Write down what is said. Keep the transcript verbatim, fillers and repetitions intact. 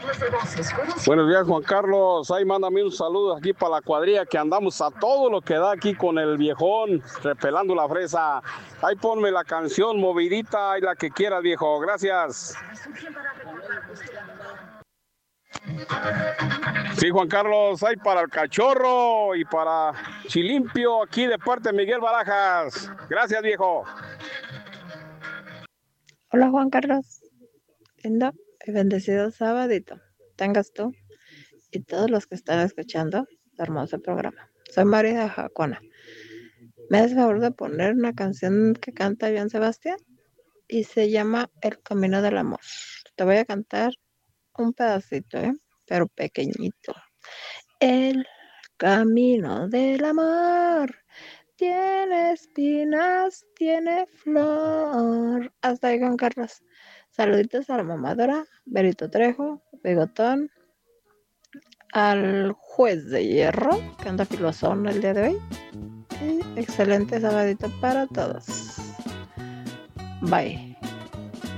Buenos días, Juan Carlos. Ahí mándame un saludo aquí para la cuadrilla que andamos a todo lo que da aquí con el viejón, repelando la fresa. Ahí ponme la canción movidita y la que quieras, viejo. Gracias. Sí, Juan Carlos, hay para el cachorro y para Chilimpio aquí de parte de Miguel Barajas. Gracias, viejo. Hola, Juan Carlos. Lindo y bendecido sabadito. Tengas tú y todos los que están escuchando este hermoso programa. Soy María de Jacona. ¿Me haces favor de poner una canción que canta Joan Sebastián? Y se llama El Camino del Amor. Te voy a cantar un pedacito, ¿eh? Pero pequeñito. El camino del amor tiene espinas, tiene flor. Hasta ahí, Juan Carlos. Saluditos a la mamadora, Berito Trejo, Bigotón, al juez de hierro, que anda filosón el día de hoy. Y excelente sabadito para todos. Bye.